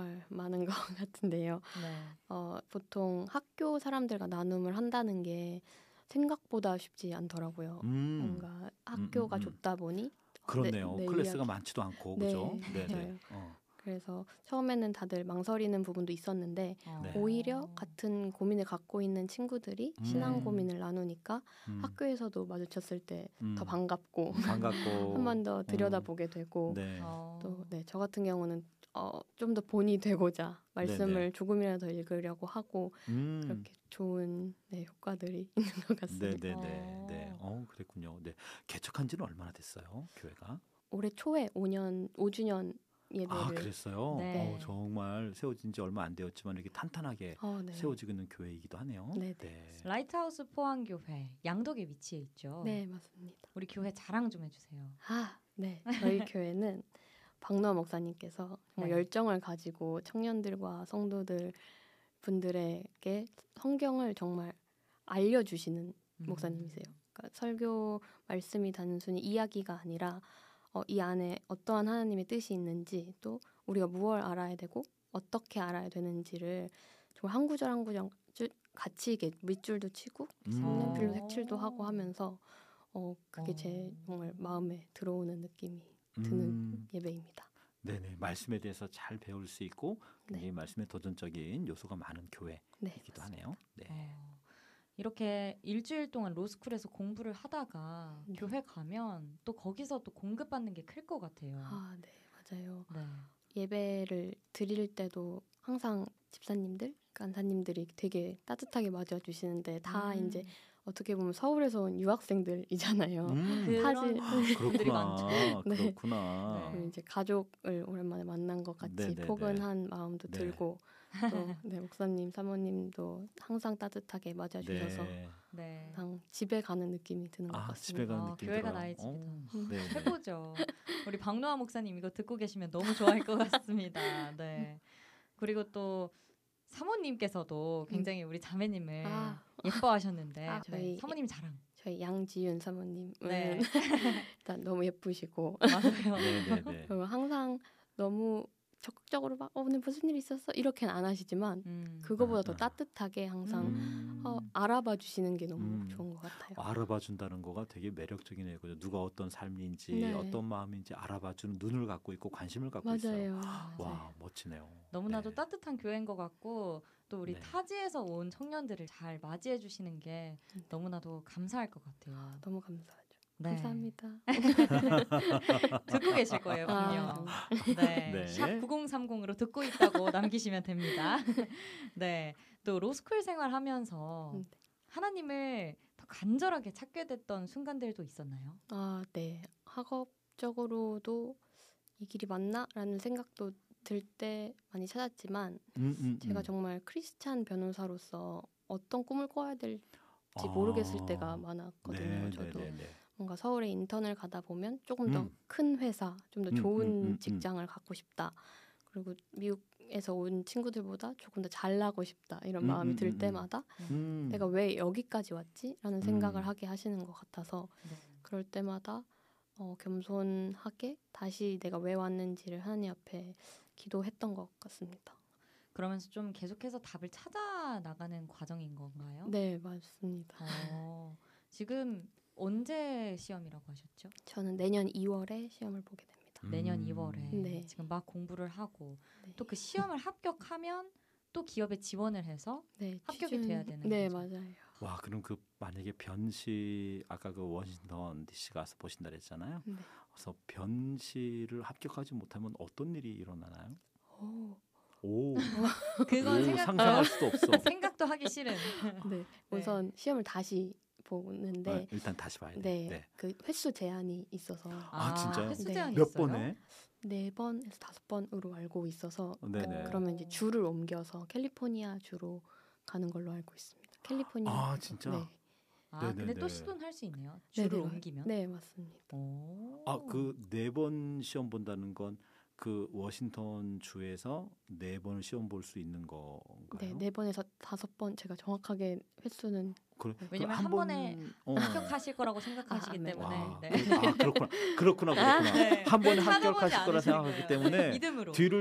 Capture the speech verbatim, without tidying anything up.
정말 많은 것 같은데요. 네. 어, 보통 학교 사람들과 나눔을 한다는 게 생각보다 쉽지 않더라고요. 음. 뭔가 학교가 음, 음, 음. 좁다 보니 그렇네요. 내, 내 클래스가 이야기. 많지도 않고 네, 그죠? 네, 네. 맞아요. 어. 그래서 처음에는 다들 망설이는 부분도 있었는데 어. 네. 오히려 같은 고민을 갖고 있는 친구들이 음. 신앙 고민을 나누니까 음. 학교에서도 마주쳤을 때 더 음. 반갑고 반갑고 한 번 더 들여다보게 되고 네. 어. 또 네, 저 같은 경우는 어, 좀 더 본이 되고자 말씀을 네네. 조금이라도 더 읽으려고 하고 음. 그렇게 좋은 네, 효과들이 있는 것 같습니다. 네네네. 어. 네. 어, 그랬군요. 네. 개척한 지는 얼마나 됐어요, 교회가? 올해 초에 오 년, 오 주년 예배를 아, 그랬어요? 네. 어, 정말 세워진 지 얼마 안 되었지만 이렇게 탄탄하게 어, 네. 세워지고 있는 교회이기도 하네요. 네네. 네. 라이트하우스 포항교회 양덕에 위치해 있죠. 네, 맞습니다. 우리 교회 자랑 좀 해주세요. 아, 네. 저희 교회는 박노아 목사님께서 정말 네. 열정을 가지고 청년들과 성도들 분들에게 성경을 정말 알려주시는 음. 목사님이세요. 그러니까 설교 말씀이 단순히 이야기가 아니라 어, 이 안에 어떠한 하나님의 뜻이 있는지 또 우리가 무엇을 알아야 되고 어떻게 알아야 되는지를 정말 한 구절 한 구절 줄- 같이 이게 밑줄도 치고 음. 색연필로 어. 색칠도 하고 하면서 어, 그게 어. 제 정말 마음에 들어오는 느낌이 드는 음. 예배입니다. 네네. 말씀에 대해서 잘 배울 수 있고 굉장히 말씀에 도전적인 요소가 많은 교회이기도 네, 하네요. 네. 어. 이렇게 일주일 동안 로스쿨에서 공부를 하다가 네. 교회 가면 또 거기서 또 공급받는 게 클 것 같아요. 아, 네, 맞아요. 네. 예배를 드릴 때도 항상 집사님들, 간사님들이 되게 따뜻하게 맞아주시는데 다 음. 이제 어떻게 보면 서울에서 온 유학생들이잖아요. 음. 그런 사실- 분들이 그렇구나. 많죠. 네. 그렇구나. 네. 그리고 이제 가족을 오랜만에 만난 것 같이 네네네. 포근한 마음도 네. 들고 또 네, 목사님, 사모님도 항상 따뜻하게 맞아주셔서 네. 네. 항상 집에 가는 느낌이 드는 것 아, 같습니다. 집에 가는 아, 느낌 교회가 들어요. 나의 집이다. 어, 네, 네. 해보죠. 우리 박노아 목사님 이거 듣고 계시면 너무 좋아할 것 같습니다. 네. 그리고 또 사모님께서도 굉장히 우리 자매님을 아. 예뻐하셨는데 아, 네. 저희- 사모님 자랑. 저희 양지윤 사모님은 네. 일단 너무 예쁘시고 맞아요. 네, 네, 네. 그리고 항상 너무 적극적으로 막 어, 오늘 무슨 일 있었어? 이렇게는 안 하시지만 음. 그거보다 아, 더 아. 따뜻하게 항상 음. 어, 알아봐 주시는 게 너무 음. 좋은 것 같아요. 알아봐 준다는 거가 되게 매력적이네요. 그죠? 누가 어떤 삶인지 네. 어떤 마음인지 알아봐 주는 눈을 갖고 있고 관심을 갖고 있어요. 맞아요. 와, 멋지네요. 너무나도 네. 따뜻한 교회인 것 같고 또 우리 네. 타지에서 온 청년들을 잘 맞이해 주시는 게 너무나도 감사할 것 같아요. 너무 감사하죠. 네. 감사합니다. 듣고 계실 거예요, 아, 분명. 네. 네. 샵 구공삼공으로 듣고 있다고 남기시면 됩니다. 네. 또 로스쿨 생활하면서 음, 하나님을 더 간절하게 찾게 됐던 순간들도 있었나요? 아, 네. 학업적으로도 이 길이 맞나라는 생각도 들 때 많이 찾았지만 음, 음, 제가 음. 정말 크리스찬 변호사로서 어떤 꿈을 꿔야 될지 아. 모르겠을 때가 많았거든요. 네, 저도 네, 네, 네. 뭔가 서울에 인턴을 가다 보면 조금 더 음. 큰 회사, 좀 더 음, 좋은 음, 음, 음. 직장을 갖고 싶다. 그리고 미국에서 온 친구들보다 조금 더 잘나고 싶다. 이런 음, 마음이 음, 들 음, 음. 때마다 음. 내가 왜 여기까지 왔지? 라는 음. 생각을 하게 하시는 것 같아서 네. 그럴 때마다 어, 겸손하게 다시 내가 왜 왔는지를 하나님 앞에 기도했던 것 같습니다. 그러면서 좀 계속해서 답을 찾아 나가는 과정인 건가요? 네, 맞습니다. 어, 지금 언제 시험이라고 하셨죠? 저는 내년 이월에 시험을 보게 됩니다. 내년 음. 이월에 네. 지금 막 공부를 하고 네. 또 그 시험을 합격하면 또 기업에 지원을 해서 네, 합격이 취준- 돼야 되는 네, 거죠. 맞아요. 와, 그럼 그 만약에 변시 아까 그 워싱턴 디씨 가서 보신다 그랬잖아요. 네. 그래서 변시를 합격하지 못하면 어떤 일이 일어나나요? 오, 오, 그건 오, 생각, 상상할 수도 없어. 생각도 하기 싫은. 네. 우선 시험을 다시 보는데 네, 일단 다시 봐야 돼. 네, 네. 그 횟수 제한이 있어서 아, 진짜요? 횟수 네. 제한이 몇 있어요? 번에? 네 번에서 다섯 번으로 알고 있어서 네네. 그, 그러면 이제 주를 옮겨서 캘리포니아 주로 가는 걸로 알고 있습니다. 캘리포니아. 아, 진짜? 네. 아, 근데 네네네. 또 시도는 할 수 있네요. 주를 네, 네, 옮기면. 네, 맞습니다. 오. 아, 그 네 번 시험 본다는 건 그 워싱턴 주에서 네 번을 시험 볼 수 있는 건가요? 네, 네 번에서 다섯 번 제가 정확하게 횟수는 그래, 왜냐면 그럼 한 번에 어. 합격하실 거라고 생각하시기 아, 네. 때문에. 와, 네. 그- 아, 그렇구나. 그렇구나, 그렇구나. 네. 한 번에 찾아보지 합격하실 거라 않으시는 생각하기 거예요. 때문에 믿음으로. 뒤를